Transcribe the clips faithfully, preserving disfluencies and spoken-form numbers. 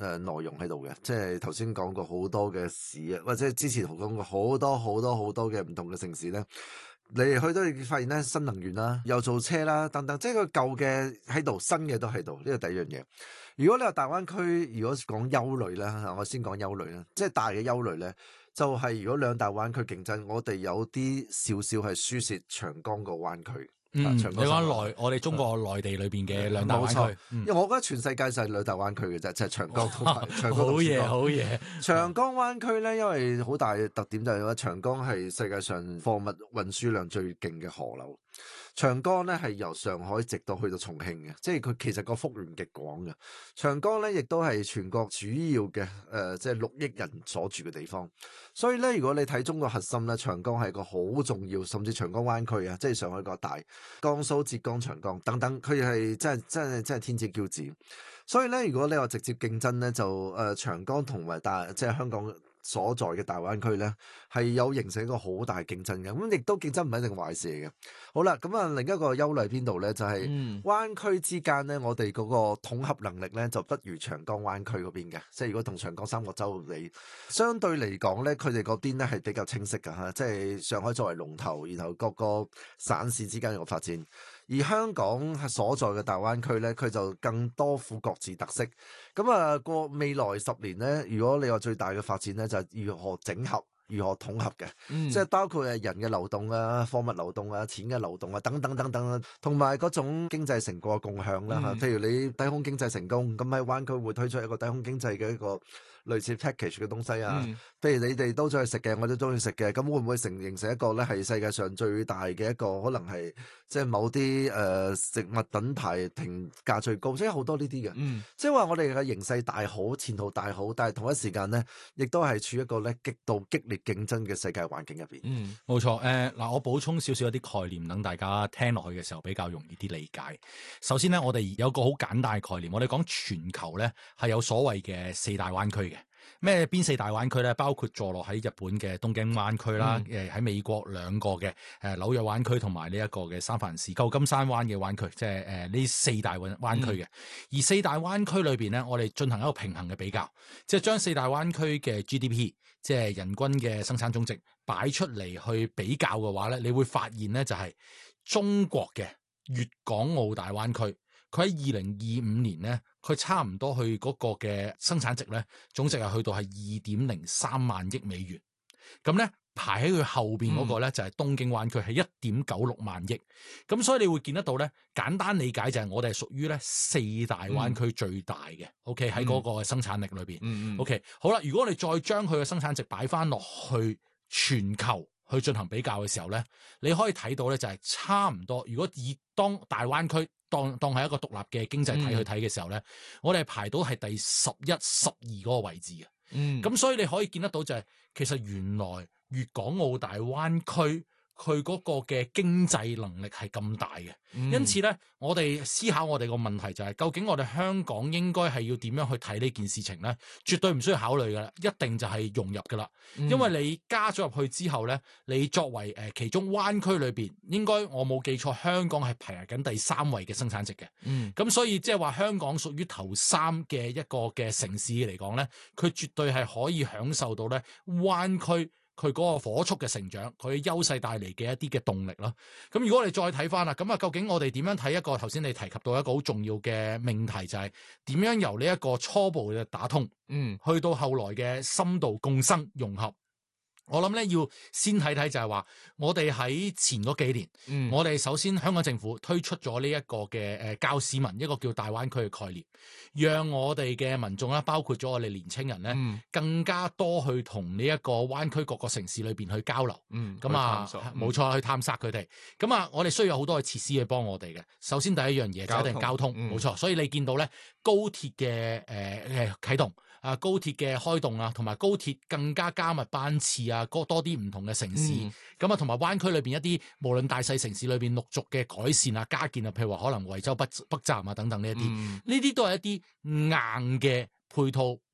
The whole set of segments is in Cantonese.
誒內容喺度嘅，即係頭先講過好多嘅市啊，或者之前講過好多好多好多嘅唔同嘅城市咧。你去到你發現咧，新能源啦，又做車啦，等等，即係個舊嘅喺度，新嘅都喺度，呢個第一樣嘢。如果你話大灣區，如果講憂慮咧，我先講憂慮啦，即係大嘅憂慮咧，就係、是、如果兩大灣區競爭，我哋有啲少少係輸蝕長江個灣區。 嗯，你講內， 我哋中國內地裏邊嘅兩大灣區， 嗯、因為我覺得全世界就係兩大灣區嘅啫，就係、是、長江同埋長江。 好嘢，好嘢！ 長江灣區咧，因為好大嘅特點就係話長江係世界上貨物運輸量最勁嘅河流。長江咧係由上海直到去到重慶嘅，即係佢其實個幅員極廣嘅。長江咧亦都係全國主要嘅誒、呃，即係六億人所住嘅地方。所以咧，如果你睇中國核心咧，長江係個好重要，甚至長江灣區啊，即係上海個大江蘇、浙江、長江等等，佢係真係真係真係天之驕子。所以咧，如果你話直接競爭咧，就誒、呃、長江同埋大即係香港所在嘅大灣區咧，係有形成一個好大競爭嘅，咁亦都競爭唔係一定壞事嚟嘅。好啦，咁啊另一個憂慮邊度咧，就係、是、灣區之間咧，我哋嗰個統合能力咧就不如長江灣區嗰邊嘅，即係如果同長江三角洲你相對嚟講咧，佢哋嗰邊咧係比較清晰㗎嚇，即係上海作為龍頭，然後各個省市之間有個發展。而香港所在嘅大灣區咧，佢就更多副各自特色。咁啊，過未來十年咧，如果你話最大嘅發展咧，就係、是、如何整合、如何統合嘅，嗯、即係包括誒人嘅流動啊、貨物流動啊、錢嘅流動啊，等等等等，同埋嗰種經濟成果嘅共享啦嚇。嗯、譬如你低空經濟成功，咁喺灣區會推出一個低空經濟嘅一個類似 package 嘅東西啊。嗯、譬如你哋都中意食嘅，我都中意食嘅，咁會唔會成形成一個咧係世界上最大嘅一個可能係即係某啲誒、呃、食物品牌評價最高，即係好多呢啲嘅。嗯、即係話我哋嘅形勢大好，前途大好，但係同一時間咧，亦都係處於一個咧極度激烈競爭嘅世界環境入邊。 嗯，冇錯。誒、呃、嗱，我補充少少一啲概念，等大家聽落去嘅時候比較容易啲理解。首先咧，我哋有個好簡單嘅概念，我哋講全球咧係有所謂嘅四大灣區嘅。咩邊四大灣區咧？包括坐落喺日本嘅東京灣區啦，誒喺、嗯、美國兩個嘅誒紐約灣區同埋呢一個嘅三藩市舊金山灣嘅灣區，即係誒呢四大灣灣區嘅。嗯、而四大灣區裏邊咧，我哋進行一個平衡嘅比較，即係將四大灣區嘅 G D P，即係人均嘅生產總值擺出嚟去比較嘅話咧，你會發現咧就係中國嘅粵港澳大灣區。佢喺二零二五年咧，佢差唔多去嗰個嘅生產值咧，總值係去到係二點零三萬億美元。咁咧排喺佢後邊嗰個咧就係東京灣區，係一點九六萬億。咁所以你會見得到咧，簡單理解就係我哋係屬於咧四大灣區最大嘅。嗯、OK 喺嗰個生產力裏邊。嗯嗯、OK 好啦，如果我哋再將佢嘅生產值擺翻落去全球去進行比較嘅時候咧，你可以睇到咧就係差唔多。如果以當大灣區當當係一個獨立嘅經濟體去睇嘅時候咧，嗯、我哋排到係第十一、十二嗰個位置嘅。嗯，咁所以你可以見得到就係、是，其實原來粵港澳大灣區佢嗰個嘅經濟能力係咁大嘅。嗯、因此咧，我哋思考我哋個問題就係、是，究竟我哋香港應該係要點樣去睇呢件事情咧？絕對唔需要考慮噶啦，一定就係融入噶啦。嗯、因為你加咗入去之後咧，你作為誒其中灣區裏邊，應該我冇記錯，香港係排緊第三位嘅生產值嘅。嗯，咁所以即係話香港屬於頭三嘅一個嘅城市嚟講咧，佢絕對係可以享受到咧灣區佢嗰個火速嘅成長，佢嘅優勢帶嚟嘅一啲嘅動力咯。咁如果我哋再睇翻啦，咁啊究竟我哋點樣睇一個頭先你提及到一個好重要嘅命題，就係點樣由呢一個初步嘅打通，嗯，去到後來嘅深度共生融合。我諗咧要先睇睇就係話，我哋喺前嗰幾年，嗯、我哋首先香港政府推出咗呢一個嘅誒教市民一個叫大灣區嘅概念，讓我哋嘅民眾啦，包括咗我哋年青人咧，嗯、更加多去同呢一個灣區各個城市裏邊去交流。嗯，咁啊，冇錯，去探索佢哋。咁啊，我哋需要有好多嘅設施去幫我哋嘅。首先第一樣嘢就一定交通，冇錯、嗯。所以你見到咧高鐵嘅誒誒啟動。啊，高鐵嘅開動啊，同埋高鐵更加加密班次啊，多啲唔同嘅城市，咁啊、嗯，同埋灣區裏邊一啲無論大細城市裏邊陸續嘅改善啊、加建啊，譬如話可能惠州北北站啊等等呢一啲，呢啲、嗯、都係一啲硬嘅配套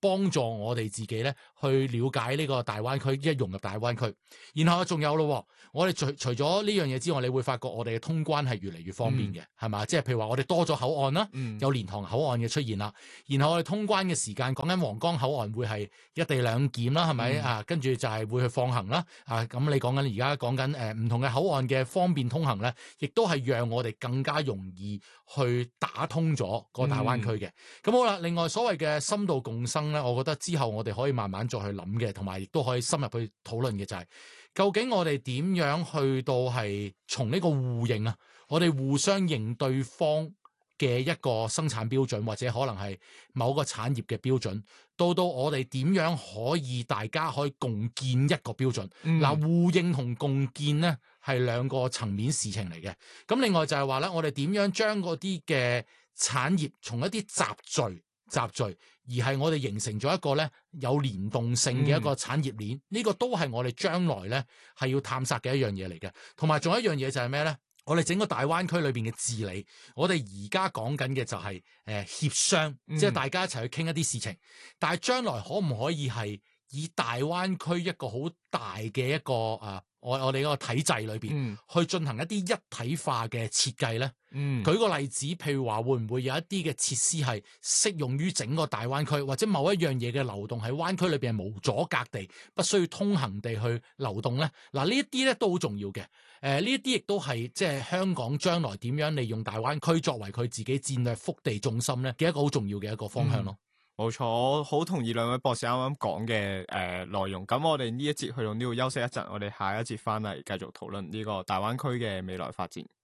幫助我哋自己咧去了解呢個大灣區，一融入大灣區。然後仲有咯，我哋除除咗呢樣嘢之外，你會發覺我哋嘅通關係越嚟越方便嘅，係嘛、嗯？即係譬如話我哋多咗口岸啦，嗯、有蓮塘口岸嘅出現啦。然後我哋通關嘅時間，講緊皇崗口岸會係一地兩檢啦，係咪、嗯、啊？跟住就係會去放行啦。啊，咁你講緊而家講緊誒唔同嘅口岸嘅方便通行咧，亦都係讓我哋更加容易去打通咗個大灣區嘅。咁、嗯、好啦，另外所謂嘅深度共生咧，我覺得之後我哋可以慢慢再去諗嘅，同埋亦都可以深入去討論嘅就係、是，究竟我哋點樣去到係從呢個互認啊，我哋互相認對方嘅一個生產標準，或者可能係某個產業嘅標準，到到我哋點樣可以大家可以共建一個標準。嗱、嗯，互認同共建咧係兩個層面事情嚟嘅。咁另外就係話咧，我哋點樣將嗰啲嘅產業從一啲雜聚雜聚，而係我哋形成咗一個咧有連動性嘅一個產業鏈，呢、嗯、個都係我哋將來咧係要探索嘅一樣嘢嚟嘅。同埋仲有一樣嘢就係咩咧？我哋整個大灣區裏邊嘅治理，我哋而家講緊嘅就係誒協商，嗯、即係大家一齊去傾一啲事情。但係將來可唔可以係以大灣區一個好大嘅一個啊，我我哋嗰個體制裏邊、嗯、去進行一啲一體化嘅設計咧？嗯、舉個例子，譬如話會唔會有一啲嘅設施係適用於整個大灣區，或者某一樣嘢嘅流動喺灣區裏邊係無阻隔地，不需要通行地去流動咧？嗱，呢一啲咧都好重要嘅。誒呢一啲亦都係即係香港將來點樣利用大灣區作為佢自己戰略腹地重心咧嘅一個好重要嘅一個方向咯。 冇錯、嗯，我好同意兩位博士啱啱講嘅誒內容。咁我哋呢一節去到呢度休息一陣，我哋下一節翻嚟繼續討論呢個大灣區嘅未來發展。